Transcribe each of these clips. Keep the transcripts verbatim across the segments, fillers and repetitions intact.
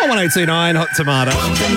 on one oh two nine Hot Tomato.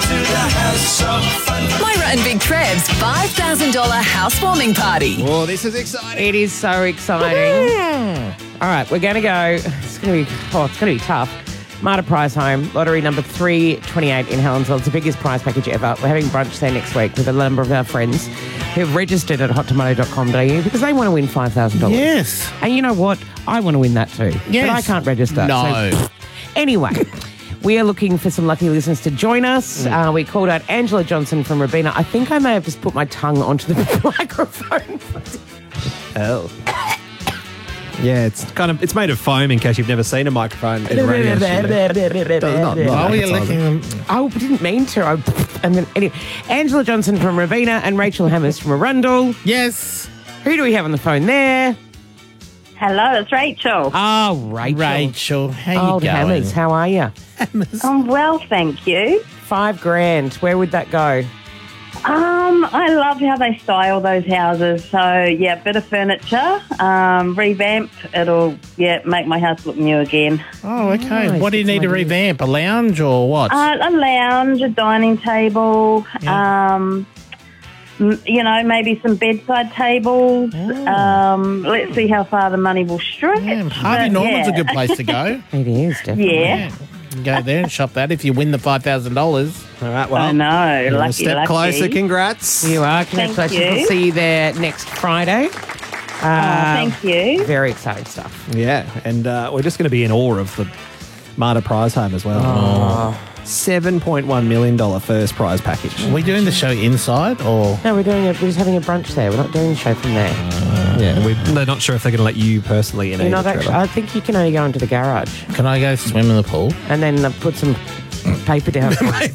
Moira and Big Trev's five thousand dollars housewarming party. Oh, this is exciting. It is so exciting. All right, we're going to go. It's going to be, oh, it's going to be tough. Marta Prize Home, lottery number three twenty-eight in Helensville. It's the biggest prize package ever. We're having brunch there next week with a number of our friends who have registered at hot tomato dot com dot a u because they want to win five thousand dollars. Yes. And you know what? I want to win that too. Yes. But I can't register. No. So, anyway, we are looking for some lucky listeners to join us. Mm. Uh, we called out Angela Johnson from Rabina. I think I may have just put my tongue onto the microphone. Oh. Yeah, it's kind of it's made of foam in case you've never seen a microphone in a radio studio. Oh, you're licking them. I didn't mean to. I, and then anyway, Angela Johnson from Rabina and Rachel Hammers from Arundel. Yes. Who do we have on the phone there? Hello, it's Rachel. Oh, Rachel. Rachel, how you Old going? Hammers, how are you? I'm well, thank you. Five grand. Where would that go? Um, I love how they style those houses. So, yeah, bit of furniture, um, revamp. It'll, yeah, make my house look new again. Oh, okay. Nice. What do you need to That's revamp? A lounge or what? Uh, a lounge, a dining table, Yeah. um, m- you know, maybe some bedside tables. Oh. Um, let's see how far the money will stretch. yeah, Harvey But, Norman's yeah. a good place to go. It is, definitely. Yeah, You can go there and shop that if you win the five thousand dollars. All right, well, I know. you're Lucky, a step lucky. closer. Congrats. You are. Congratulations. you. We'll see you there next Friday. Oh, thank you. Very exciting stuff. Yeah, and uh, we're just going to be in awe of the Marta Prize Home as well. Oh. seven point one million dollars first prize package. Are we doing the show inside or? No, we're doing it. We're just having a brunch there. We're not doing the show from there. Yeah, we, they're not sure if they're going to let you personally in You're either, not actually. Trevor. I think you can only go into the garage Can I go swim in the pool? and then uh, put some paper down.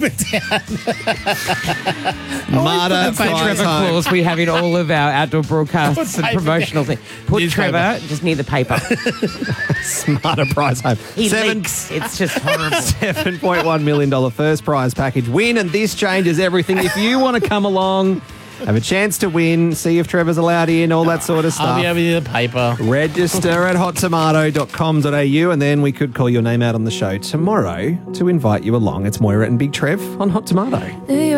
Marta Put Prize Trevor Home. clause we have in all of our outdoor broadcasts Put and paper promotional things. Put Newspaper. Trevor just near the paper. Marta Prize Home. He Seven, leaks. It's just horrible. seven point one million dollars first prize package win, and this changes everything. If you want to come along, have a chance to win, see if Trevor's allowed in, all that sort of stuff. I'll be over here the paper. Register at hot tomato dot com dot a u, and then we could call your name out on the show tomorrow to invite you along. It's Moira and Big Trev on Hot Tomato.